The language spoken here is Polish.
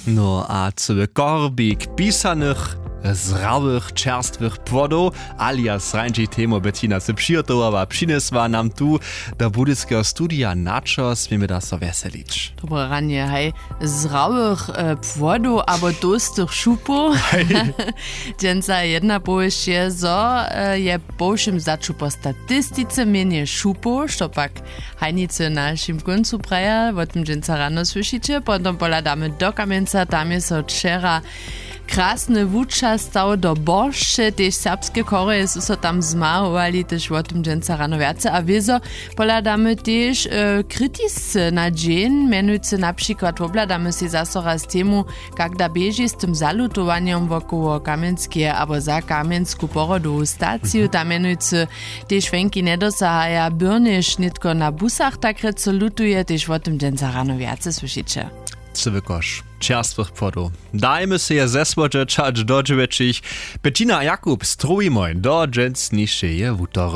No a cały korbik pisanych, zrałych, czerstwych płodów, alias rańczej temu Bettina se przygotovala, przynesła nam tu do budyckiego studia na čo smiemy da so weselić. Dobre ranie, hej, zrałych płodów, albo tłustych szupów. Dżęca jedna powiesz je, zo je powszym zaczu po statystyce mienie szupów, što pak hajnicy na naszym końcu praja, o tym dżęca rano słyszycie, potem poladamy do Kamieńca, tam jest so wczera krasny wučas stał do borsze, też serbskie kory so tam zmahowali, też o tym dżęca rano wiace, a wiezo poladamy też krytiscy na dzień, mianujcy na przykład obladamy się zase raz temu, jak da bieži z tym zalutowaniem wokół Kamieńskie albo za Kamieńsku porodową stację, tam mianujcy też wenki nie dosahaja byrnyż, nitko na busach tak reco lutuje, też o tym dżęca rano wiace słyszycie. Cywykosz, czerstwych płodów. Dajmy się je zesłodzieć, aż do 9. Bettina Jakub, strujmoj, do dżęc niższe je wutory.